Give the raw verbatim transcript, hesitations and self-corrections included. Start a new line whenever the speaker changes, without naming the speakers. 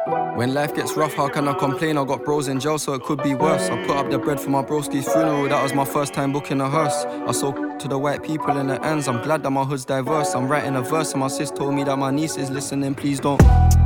When life gets rough, how can I complain? I got bros in jail, so it could be worse. I put up the bread for my broski's funeral, that was my first time booking a hearse. I sold to the white people in the ends, I'm glad that my hood's diverse. I'm writing a verse and my sis told me that my niece is listening, please don't